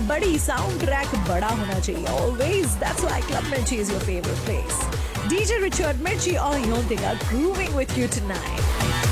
बड़ी, sound track बड़ा होना चाहिए ऑलवेज। दैट्स व्हाई क्लब मिर्ची is your favourite place. DJ Richard Mirchi और Yontika grooving with you tonight.